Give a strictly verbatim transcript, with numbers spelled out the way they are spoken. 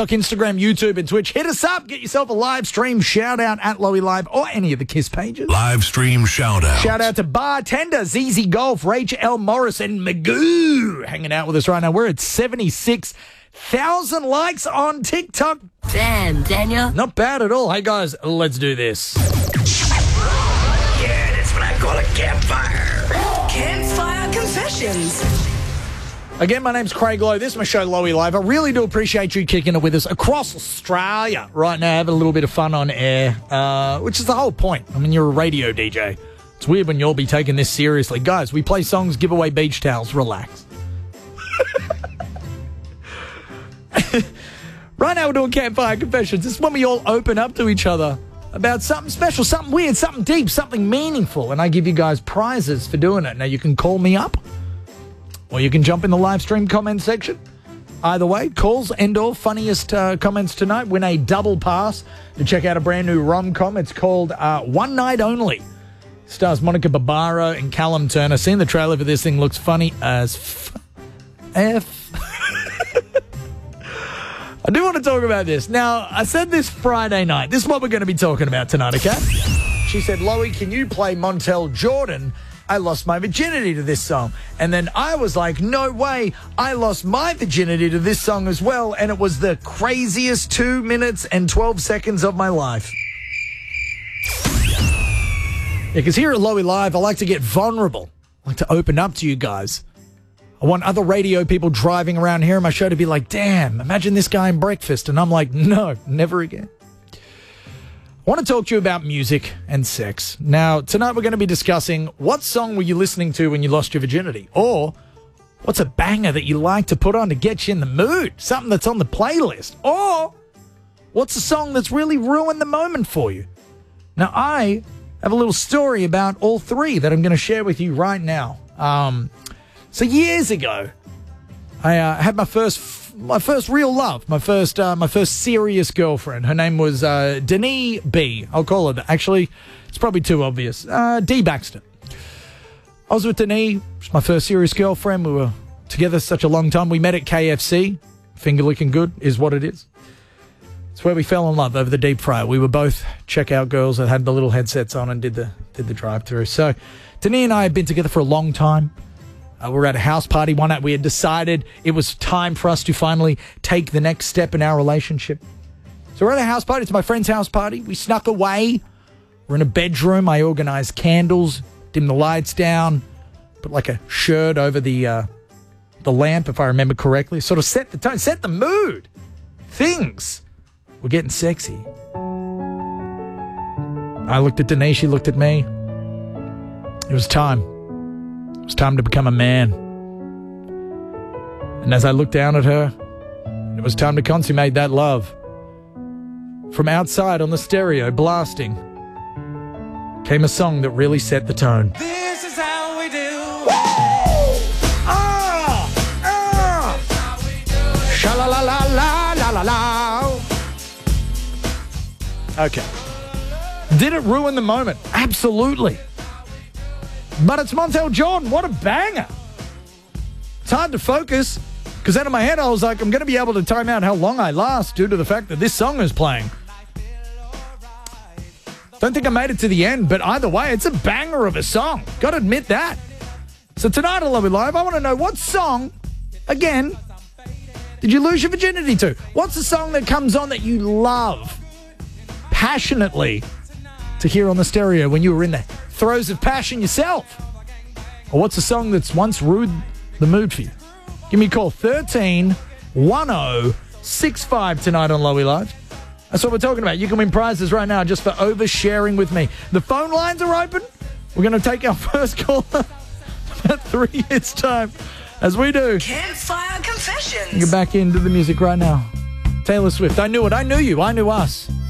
TikTok, Instagram, YouTube, and Twitch. Hit us up. Get yourself a live stream shout out at Lowy Live or any of the KISS pages. Live stream shout out. Shout out to Bartender, Z Z Golf, Rachel L. Morris, and Magoo hanging out with us right now. We're at seventy-six thousand likes on TikTok. Damn, Daniel. Not bad at all. Hey, guys, let's do this. Yeah, that's what I call a campfire. Campfire Confessions. Again, my name's Craig Lowe. This is my show, Lowy Live. I really do appreciate you kicking it with us across Australia right now, having a little bit of fun on air, uh, which is the whole point. I mean, you're a radio D J. It's weird when you'll be taking this seriously. Guys, we play songs, give away beach towels. Relax. Right now we're doing Campfire Confessions. This is when we all open up to each other about something special, something weird, something deep, something meaningful, and I give you guys prizes for doing it. Now, you can call me up, or you can jump in the live stream comment section. Either way, calls and or funniest uh, comments tonight win a double pass to check out a brand new rom-com. It's called uh, One Night Only. Stars Monica Barbaro and Callum Turner. Seeing the trailer for this thing looks funny as f... F... I do want to talk about this. Now, I said this Friday night. This is what we're going to be talking about tonight, okay? She said, Lowy, can you play Montel Jordan? I lost my virginity to this song. And then I was like, no way. I lost my virginity to this song as well. And it was the craziest two minutes and twelve seconds of my life. Yeah, because here at Lowy Live, I like to get vulnerable. I like to open up to you guys. I want other radio people driving around here in my show to be like, damn, imagine this guy in Breakfast. And I'm like, no, never again. I want to talk to you about music and sex. Now, tonight we're going to be discussing what song were you listening to when you lost your virginity? Or what's a banger that you like to put on to get you in the mood? Something that's on the playlist. Or what's a song that's really ruined the moment for you? Now, I have a little story about all three that I'm going to share with you right now. Um... So years ago, I uh, had my first, my first real love, my first, uh, my first serious girlfriend. Her name was uh, Denise B. I'll call her that. Actually, it's probably too obvious. Uh, D. Baxter. I was with Denise. She's my first serious girlfriend. We were together such a long time. We met at K F C. Finger licking good is what it is. It's where we fell in love over the deep fryer. We were both checkout girls that had the little headsets on and did the did the drive-through. So Denise and I had been together for a long time. Uh, we were at a house party one night. We had decided it was time for us to finally take the next step in our relationship. So we're at a house party. It's my friend's house party. We snuck away. We're in a bedroom. I organized candles, dimmed the lights down, put like a shirt over the uh, the lamp, if I remember correctly. Sort of set the tone, set the mood. Things were getting sexy. I looked at Denise. She looked at me. It was time. It was time to become a man. And as I looked down at her, it was time to consummate that love. From outside on the stereo, blasting, came a song that really set the tone. This is how we do. Ah! Ah! Sha-la-la-la-la-la-la-la. Okay. Did it ruin the moment? Absolutely. But it's Montel Jordan. What a banger. It's hard to focus because out of my head I was like, I'm going to be able to time out how long I last due to the fact that this song is playing. Don't think I made it to the end, but either way, it's a banger of a song. Got to admit that. So tonight on Lowy Live, I want to know what song, again, did you lose your virginity to? What's the song that comes on that you love passionately to hear on the stereo when you were in the throes of passion yourself? Or what's a song that's once ruined the mood for you? Give me a call, thirteen one oh six five tonight on Lowy Live. That's what we're talking about. You can win prizes right now just for oversharing with me. The phone lines are open. We're going to take our first call at three hits time as we do. Campfire Confessions. Get back into the music right now. Taylor Swift, I knew it. I knew you. I knew us.